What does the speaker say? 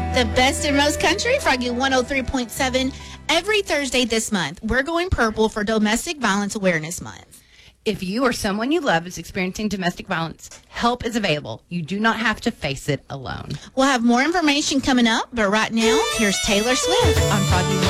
The best in most country, Froggy 103.7. Every Thursday this month, we're going purple for Domestic Violence Awareness Month. If you or someone you love is experiencing domestic violence, help is available. You do not have to face it alone. We'll have more information coming up, but right now, here's Taylor Swift on Froggy